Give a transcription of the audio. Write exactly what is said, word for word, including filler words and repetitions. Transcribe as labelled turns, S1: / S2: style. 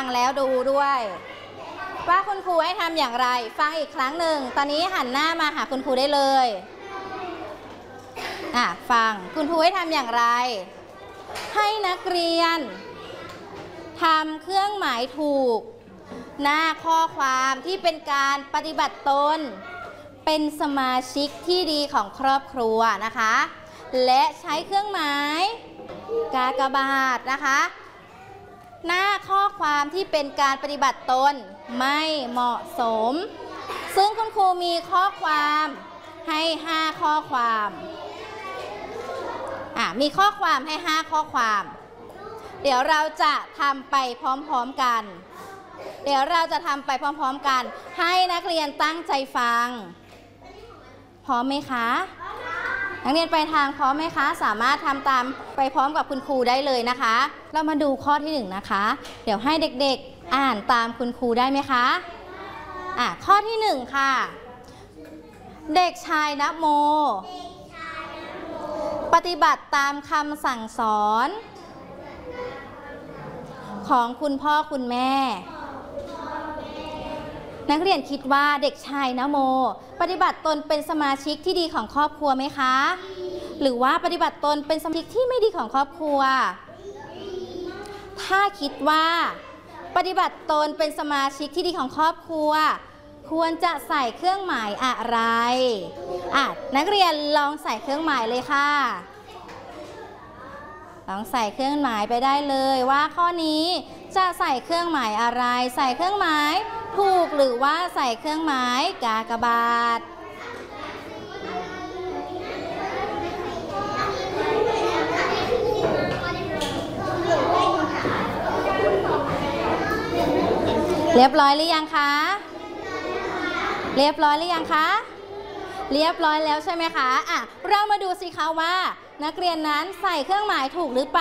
S1: แล้วดูด้วยว่าคุณครูให้ทำอย่างไรฟังอีกครั้งหนึ่งตอนนี้หันหน้ามาหาคุณครูได้เลยอ่ะฟังคุณครูให้ทำอย่างไรให้นักเรียนทำเครื่องหมายถูกหน้าข้อความที่เป็นการปฏิบัติตนเป็นสมาชิกที่ดีของครอบครัวนะคะและใช้เครื่องหมายกากบาทนะคะหน้าข้อความที่เป็นการปฏิบัติตนไม่เหมาะสมซึ่งคุณครูมีข้อความให้ห้าข้อความอ่ะมีข้อความให้ห้าข้อความเดี๋ยวเราจะทำไปพร้อมๆกันเดี๋ยวเราจะทำไปพร้อมๆกันให้นักเรียนตั้งใจฟังพร้อมไหมคะนักเรียนไปทางพร้อมไหมคะสามารถทำตามไปพร้อมกับคุณครูได้เลยนะคะเรามาดูข้อที่หนึ่งนะคะเดี๋ยวให้เด็กๆอ่านตามคุณครูได้ไหมคะอ่ะข้อที่หนึ่งค่ะเด็กชายณโมปฏิบัติตามคำสั่งสอนของคุณพ่อคุณแม่นักเรียนคิดว่าเด็กชายณโมปฏิบัติตนเป็นสมาชิกที่ดีของครอบครัวไหมคะหรือว่าปฏิบัติตนเป็นสมาชิกที่ไม่ดีของครอบครัวถ้าคิดว่าปฏิบัติตนเป็นสมาชิกที่ดีของครอบครัวควรจะใส่เครื่องหมายอะไรอ่ะนักเรียนลองใส่เครื่องหมายเลยค่ะลองใส่เครื่องหมายไปได้เลยว่าข้อนี้จะใส่เครื่องหมายอะไรใส่เครื่องหมายถูกหรือว่าใส่เครื่องหมายกากบาทเรียบร้อยหรือยังคะเรียบร้อยหรือยังคะเรียบร้อยแล้วใช่ไหมคะอ่ะเรามาดูสิคะว่านักเรียนนั้นใส่เครื่องหมายถูกหรือเปล่า